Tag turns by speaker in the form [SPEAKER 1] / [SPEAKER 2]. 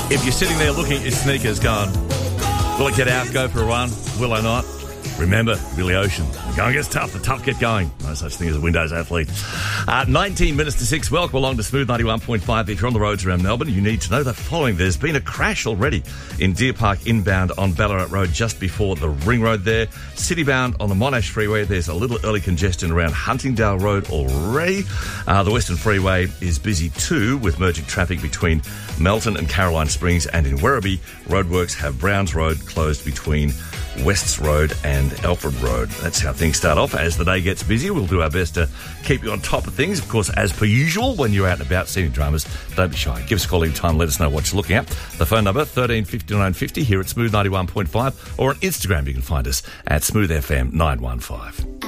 [SPEAKER 1] If you're sitting there looking at your sneakers going, will I get out, go for a run? Will I not? Remember, Billy Ocean, the going gets tough, the tough get going. No such thing as a Windows athlete. 19 minutes to 6. Welcome along to Smooth 91.5. If you're on the roads around Melbourne, you need to know the following. There's been a crash already in Deer Park inbound on Ballarat Road just before the Ring Road there. Citybound on the Monash Freeway, there's a little early congestion around Huntingdale Road already. The Western Freeway is busy too with merging traffic between Melton and Caroline Springs, and in Werribee, roadworks have Browns Road closed between Wests Road and Alfred Road. That's how things start off. As the day gets busy, we'll do our best to keep you on top of things. Of course, as per usual, when you're out and about seeing dramas, don't be shy. Give us a call anytime. Let us know what you're looking at. The phone number, 135950 here at Smooth 91.5, or on Instagram you can find us at Smooth FM 915.